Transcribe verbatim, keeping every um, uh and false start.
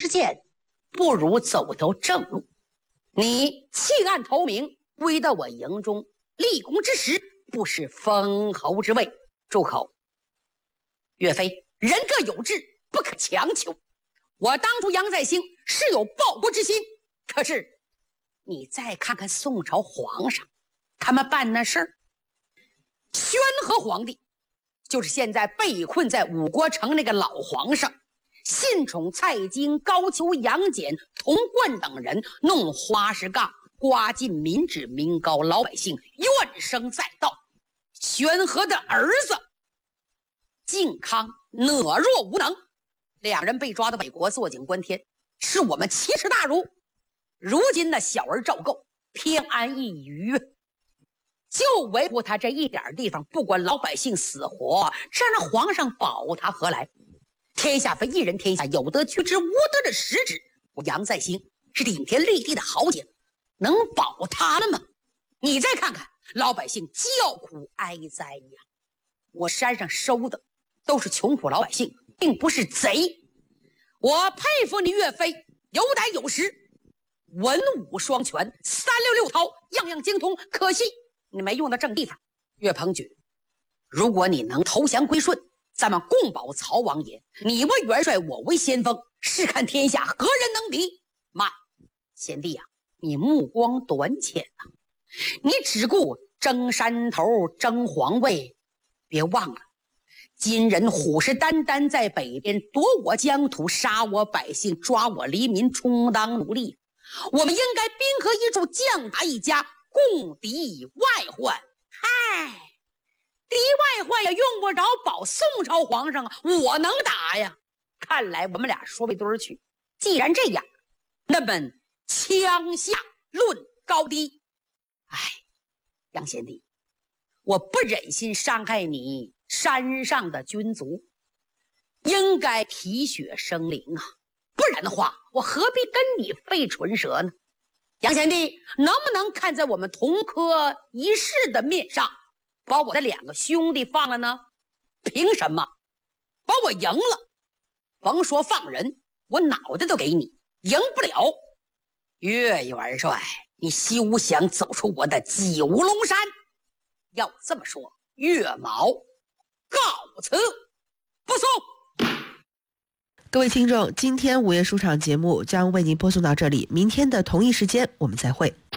之见，不如走条正路。你弃暗投明，归到我营中，立功之时，不失封侯之位。住口！岳飞，人各有志，不可强求。我当初杨再兴是有报国之心，可是你再看看宋朝皇上，他们办那事儿，宣和皇帝就是现在被困在五国城那个老皇上，信宠蔡京、高俅、杨戬、童贯等人，弄花石杠，刮尽民脂民膏，老百姓怨声载道。宣和的儿子靖康懦弱无能，两人被抓到北国坐井观天，是我们奇耻大辱。如今那小儿赵构偏安一隅，就维护他这一点地方，不管老百姓死活，这让皇上保他何来？天下非一人天下，有德居之，无德者食之。我杨再兴是顶天立地的豪杰，能保他了吗？你再看看老百姓叫苦哀哉呀！我山上收的都是穷苦老百姓，并不是贼。我佩服你岳飞，有胆有识，文武双全，三六六韬，样样精通。可惜你没用到正地方。岳鹏举，如果你能投降归顺，咱们共保曹王爷，你为元帅，我为先锋，试看天下何人能敌？慢，贤弟啊，你目光短浅啊！你只顾争山头，争皇位，别忘了金人虎视眈眈在北边夺我疆土，杀我百姓，抓我黎民，充当奴隶。我们应该兵合一处，将打一家，共敌外患。嗨，敌外患也用不着保宋朝皇上啊，我能打呀！看来我们俩说不对儿去。既然这样，那么枪下论高低。哎，杨贤弟，我不忍心伤害你山上的军卒，应该提血生灵啊，不然的话，我何必跟你费唇舌呢？杨贤弟，能不能看在我们同科一世的面上，把我的两个兄弟放了呢？凭什么？把我赢了，甭说放人，我脑袋都给你，赢不了。岳元帅，你休想走出我的九龙山！要这么说，岳某告辞不送。 各位听众，今天午夜书场节目将为您播送到这里，明天的同一时间我们再会。